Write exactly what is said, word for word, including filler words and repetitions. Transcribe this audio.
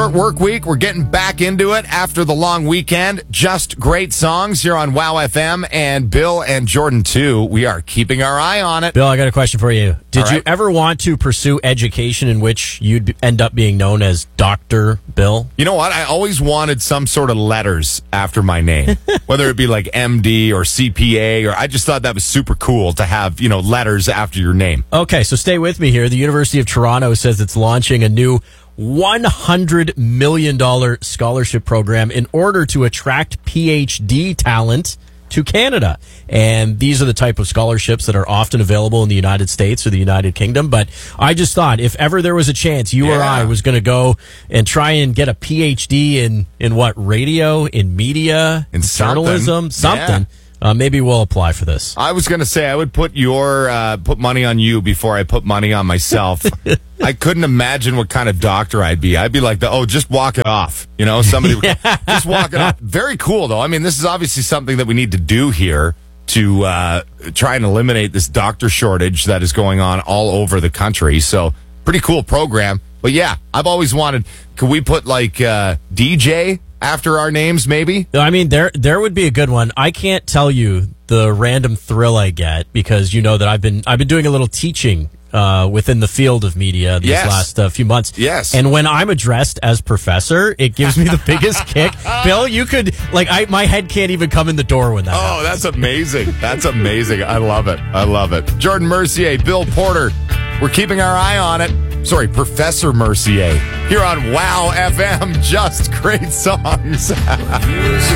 Short work week. We're getting back into it after the long weekend. Just great songs here on Wow F M. And Bill and Jordan, too, we are keeping our eye on it. Bill, I got a question for you. Did All you right. ever want to pursue education in which you'd end up being known as Doctor Bill? You know what? I always wanted some sort of letters after my name, whether it be like M D or C P A, or I just thought that was super cool to have, you know, letters after your name. Okay, so stay with me here. The University of Toronto says it's launching a new one hundred million dollars scholarship program in order to attract P H D talent to Canada. And these are the type of scholarships that are often available in the United States or the United Kingdom. But I just thought if ever there was a chance you Yeah. or I was going to go and try and get a P H D in, in what, radio, in media, In something. journalism, something, Yeah. uh, maybe we'll apply for this. I was going to say I would put your uh, put money on you before I put money on myself. I couldn't imagine what kind of doctor I'd be. I'd be like, the, oh, just walk it off. You know, somebody would just walk it off. Very cool, though. I mean, this is obviously something that we need to do here to uh, try and eliminate this doctor shortage that is going on all over the country. So pretty cool program. But yeah, I've always wanted, could we put like uh, D J after our names maybe? I mean, there there would be a good one. I can't tell you the random thrill I get because you know that I've been I've been doing a little teaching uh, within the field of media these Yes. last uh, few months. Yes. And when I'm addressed as professor, it gives me the biggest kick. Bill, you could like I my head can't even come in the door when that. Oh, happens. that's amazing. That's amazing. I love it. I love it. Jordan Mercier, Bill Porter. We're keeping our eye on it. Sorry, Professor Mercier. Here on Wow F M. Just great songs.